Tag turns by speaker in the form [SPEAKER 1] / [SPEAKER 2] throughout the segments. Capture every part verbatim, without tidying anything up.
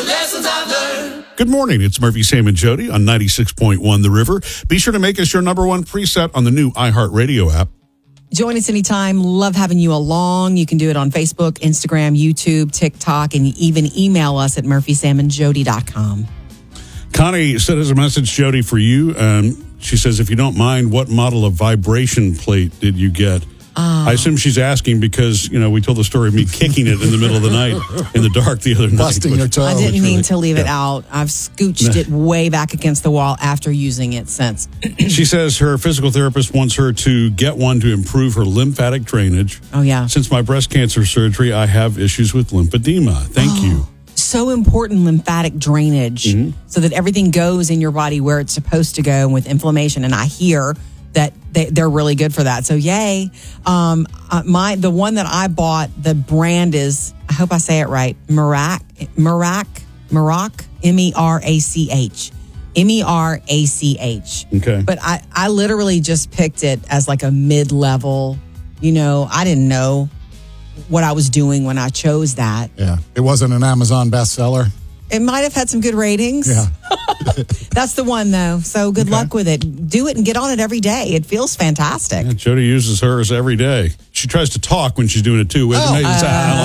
[SPEAKER 1] lessons I've learned.
[SPEAKER 2] Good morning. It's Murphy, Sam, and Jody on ninety-six point one The River. Be sure to make us your number one preset on the new iHeartRadio app.
[SPEAKER 3] Join us anytime. Love having you along. You can do it on Facebook, Instagram, YouTube, TikTok, and even email us at murphy sam and jody dot com.
[SPEAKER 2] Connie sent us a message, Jody, for you. Um, she says, if you don't mind, what model of vibration plate did you get?
[SPEAKER 3] Uh,
[SPEAKER 2] I assume she's asking because, you know, we told the story of me kicking it in the middle of the night in the dark the other night.
[SPEAKER 4] Busting your toe.
[SPEAKER 3] I didn't mean
[SPEAKER 2] really,
[SPEAKER 3] to leave
[SPEAKER 2] yeah.
[SPEAKER 3] it out. I've scooched it way back against the wall after using it since.
[SPEAKER 2] She says her physical therapist wants her to get one to improve her lymphatic drainage.
[SPEAKER 3] Oh, yeah.
[SPEAKER 2] Since my breast cancer surgery, I have issues with lymphedema. Thank
[SPEAKER 3] oh,
[SPEAKER 2] you.
[SPEAKER 3] So important, lymphatic drainage,
[SPEAKER 2] Mm-hmm.
[SPEAKER 3] so that everything goes in your body where it's supposed to go with inflammation. And I hear that they, they're really good for that. So yay. Um, uh, my the one that I bought, the brand is, I hope I say it right, Merac, Merac, Merac, M E R A C H. M E R A C H.
[SPEAKER 2] Okay.
[SPEAKER 3] But I, I literally just picked it as like a mid-level, you know, I didn't know what I was doing when I chose that.
[SPEAKER 4] Yeah. It wasn't an Amazon bestseller.
[SPEAKER 3] It might have had some good ratings.
[SPEAKER 4] Yeah.
[SPEAKER 3] That's the one, though. So good
[SPEAKER 4] Okay.
[SPEAKER 3] luck with it. Do it and get on it every day. It feels fantastic.
[SPEAKER 2] Yeah, Jody uses hers every day. She tries to talk when she's doing it, too. With
[SPEAKER 4] Oh.
[SPEAKER 2] me. It's,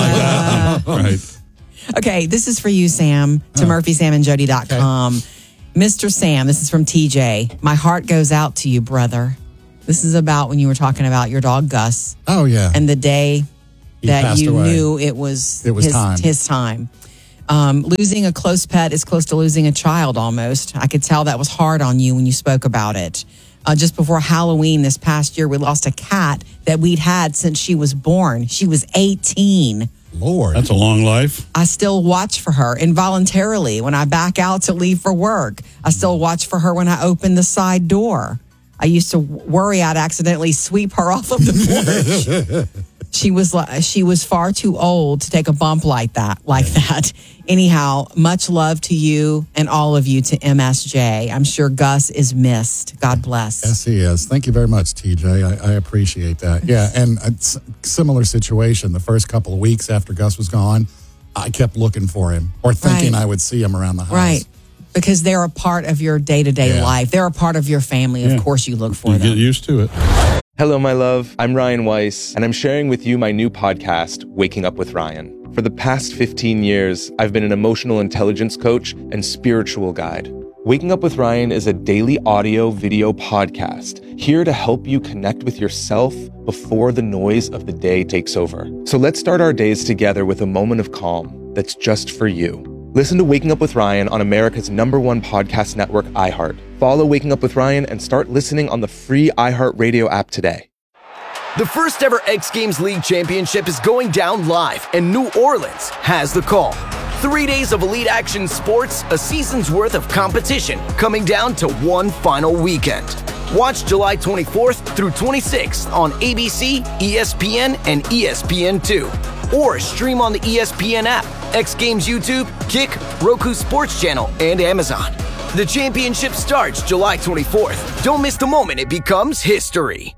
[SPEAKER 2] I like that. Right.
[SPEAKER 3] Okay, this is for you, Sam, to
[SPEAKER 4] Oh.
[SPEAKER 3] murphy sam and jody dot com. Mister Sam, this is from T J. My heart goes out to you, brother. This is about when you were talking about your dog, Gus,
[SPEAKER 4] Oh, yeah.
[SPEAKER 3] and the day
[SPEAKER 4] He
[SPEAKER 3] that
[SPEAKER 4] passed
[SPEAKER 3] you
[SPEAKER 4] away.
[SPEAKER 3] knew it was,
[SPEAKER 4] It was
[SPEAKER 3] his
[SPEAKER 4] time.
[SPEAKER 3] his time. Um, losing a close pet is close to losing a child almost. I could tell that was hard on you when you spoke about it. Uh, just before Halloween this past year, we lost a cat that we'd had since she was born. She was eighteen.
[SPEAKER 4] Lord.
[SPEAKER 2] That's a long life.
[SPEAKER 3] I still watch for her involuntarily when I back out to leave for work. I still watch for her when I open the side door. I used to worry I'd accidentally sweep her off of the porch. She was li- she was far too old to take a bump like that. Like that. Anyhow, much love to you and all of you to M S J. I'm sure Gus is missed. God bless.
[SPEAKER 4] Yes, he is. Thank you very much, T J. I, I appreciate that. Yeah, and a s- similar situation. The first couple of weeks after Gus was gone, I kept looking for him or thinking
[SPEAKER 3] Right.
[SPEAKER 4] I would see him around the house.
[SPEAKER 3] Right. Because they're a part of your day-to-day
[SPEAKER 4] Yeah.
[SPEAKER 3] life. They're a part of your family. Of
[SPEAKER 2] Yeah.
[SPEAKER 3] course you look for
[SPEAKER 2] You
[SPEAKER 3] them.
[SPEAKER 2] get used to it.
[SPEAKER 5] Hello, my love. I'm Ryan Weiss, and I'm sharing with you my new podcast, Waking Up with Ryan. For the past fifteen years, I've been an emotional intelligence coach and spiritual guide. Waking Up with Ryan is a daily audio video podcast here to help you connect with yourself before the noise of the day takes over. So let's start our days together with a moment of calm that's just for you. Listen to Waking Up with Ryan on America's number one podcast network, iHeart. Follow Waking Up with Ryan and start listening on the free iHeartRadio app today.
[SPEAKER 6] The first ever X Games League Championship is going down live, and New Orleans has the call. Three days of elite action sports, a season's worth of competition, coming down to one final weekend. Watch July twenty-fourth through twenty-sixth on A B C, E S P N, and E S P N two. Or stream on the E S P N app, X Games YouTube, Kick, Roku Sports Channel, and Amazon. The championship starts July twenty-fourth. Don't miss the moment it becomes history.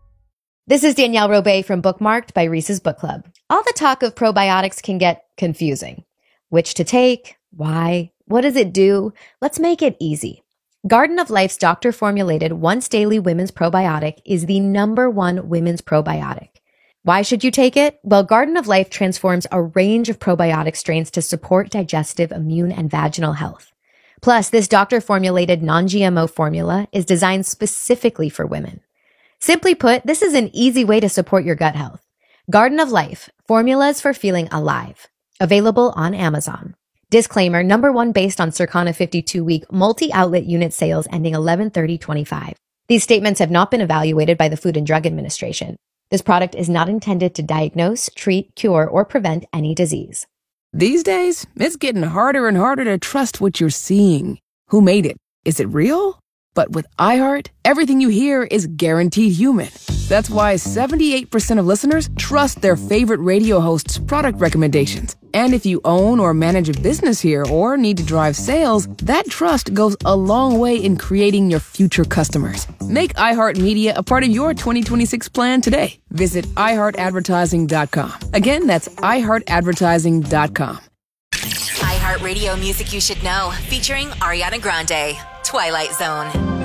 [SPEAKER 7] This is Danielle Robay from Bookmarked by Reese's Book Club. All the talk of probiotics can get confusing. Which to take? Why? What does it do? Let's make it easy. Garden of Life's doctor-formulated once-daily women's probiotic is the number one women's probiotic. Why should you take it? Well, Garden of Life transforms a range of probiotic strains to support digestive, immune, and vaginal health. Plus, this doctor-formulated non-G M O formula is designed specifically for women. Simply put, this is an easy way to support your gut health. Garden of Life, formulas for feeling alive. Available on Amazon. Disclaimer, number one based on Circana fifty-two week multi-outlet unit sales ending eleven thirty twenty-five. These statements have not been evaluated by the Food and Drug Administration. This product is not intended to diagnose, treat, cure, or prevent any disease.
[SPEAKER 8] These days, it's getting harder and harder to trust what you're seeing. Who made it? Is it real? But with iHeart, everything you hear is guaranteed human. That's why seventy-eight percent of listeners trust their favorite radio host's product recommendations. And if you own or manage a business here or need to drive sales, that trust goes a long way in creating your future customers. Make iHeartMedia a part of your twenty twenty-six plan today. Visit i heart advertising dot com. Again, that's i heart advertising dot com.
[SPEAKER 9] iHeartRadio.
[SPEAKER 1] Radio Music You Should Know, featuring Ariana Grande, Twilight Zone.